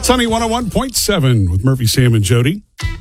Sunny 101.7 with Murphy, Sam, and Jody.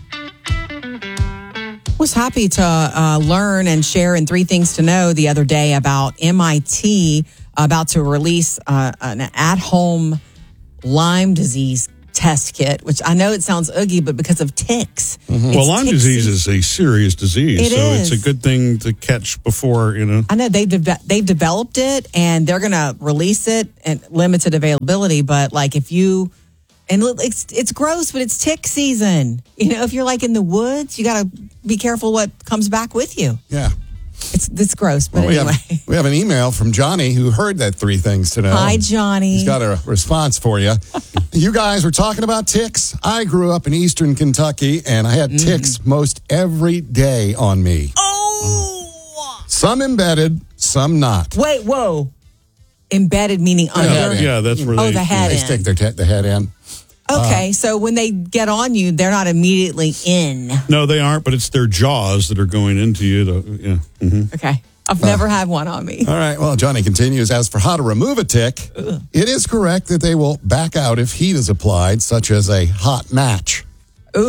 Was happy to learn and share in 3 Things to Know the other day about MIT about to release an at-home Lyme disease test kit, which I know it sounds oogie, but because of ticks. Well, Lyme disease is a serious disease, it's a good thing to catch before, I know they've developed it, and they're going to release it and limited availability, but like if you... And it's gross, but it's tick season. If you're like in the woods, you got to be careful what comes back with you. Yeah. It's gross, but anyway. We have an email from Johnny who heard that 3 Things to Know. Hi, Johnny. He's got a response for you. You guys were talking about ticks. I grew up in eastern Kentucky, and I had ticks most every day on me. Oh! Some embedded, some not. Wait, whoa. Embedded meaning under? Yeah, that's where the head they in. stick the head in. Okay, so when they get on you, they're not immediately in. No, they aren't, but it's their jaws that are going into you. Okay. I've never had one on me. All right. Well, Johnny continues. As for how to remove a tick, it is correct that they will back out if heat is applied, such as a hot match. Ooh.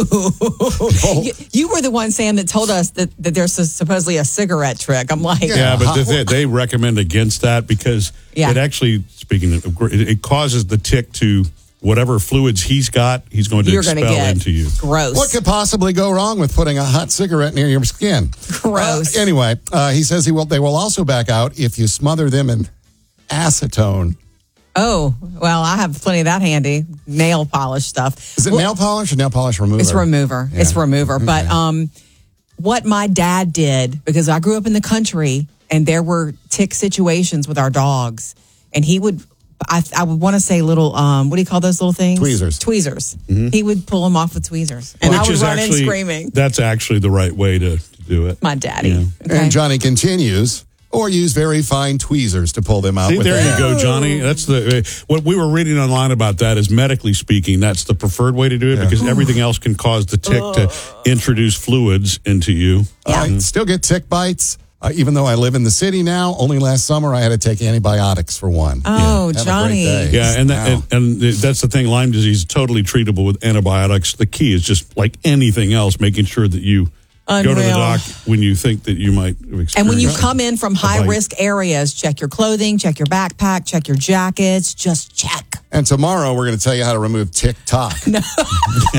You were the one, Sam, that told us that there's supposedly a cigarette trick. I'm like... Yeah, but they recommend against that because it actually, it causes the tick to... Whatever fluids he's got, he's going to expel into you. Gross. What could possibly go wrong with putting a hot cigarette near your skin? Gross. Anyway, he says they will also back out if you smother them in acetone. Oh, well, I have plenty of that handy. Nail polish stuff. Is it nail polish or nail polish remover? It's remover. Yeah. It's remover. Okay. But what my dad did, because I grew up in the country and there were tick situations with our dogs, and he would... I would want to say little, what do you call those little things? Tweezers. Mm-hmm. He would pull them off with tweezers. And I would run in screaming. That's actually the right way to do it. My daddy. Yeah. Okay. And Johnny continues, or use very fine tweezers to pull them out. See, there you go, Johnny. That's what we were reading online about that is medically speaking, that's the preferred way to do it because everything else can cause the tick to introduce fluids into you. Yeah. Still get tick bites. Even though I live in the city now, only last summer I had to take antibiotics for one. Oh, Have Johnny. a great day. Yeah, and that's the thing. Lyme disease is totally treatable with antibiotics. The key is just like anything else, making sure that you go to the doc when you think that you might experience. And when you come in from high-risk areas, check your clothing, check your backpack, check your jackets. Just check. And tomorrow we're going to tell you how to remove TikTok.